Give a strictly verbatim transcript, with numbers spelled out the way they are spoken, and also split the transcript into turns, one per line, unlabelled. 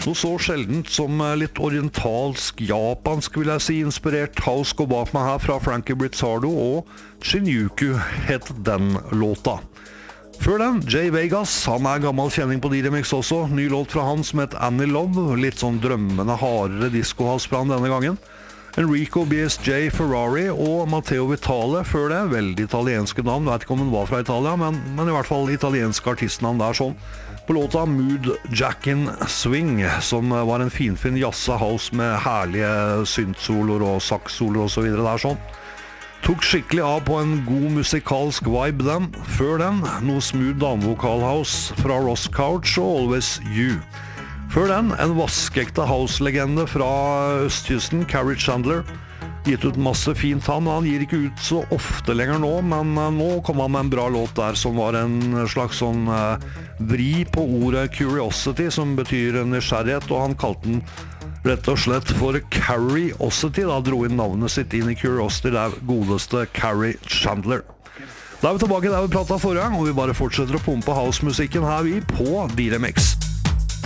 Noe så sjeldent som litt orientalsk, japansk vil jeg si, inspirert house går bak meg her fra Frankie Brizzardo, og Shinjuku het den låta. Før den, Jay Vegas, han er gammel kjenning på D-Remix også, ny låt fra han som het Annie Love, litt sånn drømmende hardere disco-house fra han denne gangen. Enrico B S J Ferrari og Matteo Vitale før det, veldig italienske navn, vet ikke om hun var fra Italia, men, men i hvert fall italienske artistnavn der sånn. På låta Mood Jackin' Swing, som var en finfin jazza house med herlige syntsoloer og saxsoloer og så videre der sånn. Tok skikkelig av på en god musikalsk vibe den. Før den, noe smooth damvokalhouse fra Ross Couch og Always You. Før den, en vaskekte house-legende fra østkysten, Carrie Chandler. Gitt ut masse fint han, han gir ikke ut så ofte lenger nå, men nå kom han med en bra låt der som var en slags sånn uh, vri på ordet curiosity, som betyr nysgjerrighet, og han kalte den rett og slett for Carriosity, da dro inn navnet sitt inn i Curiosity, det er godeste Carrie Chandler. Da er vi tilbake der vi pratet forrige gang, og vi bare fortsetter å pumpe house-musikken her vi på D-Remix.